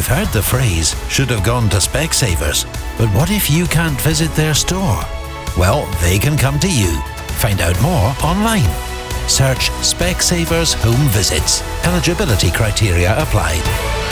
You've heard the phrase, should have gone to Specsavers. But what if you can't visit their store? Well, they can come to you. Find out more online. Search Specsavers Home Visits. Eligibility criteria apply.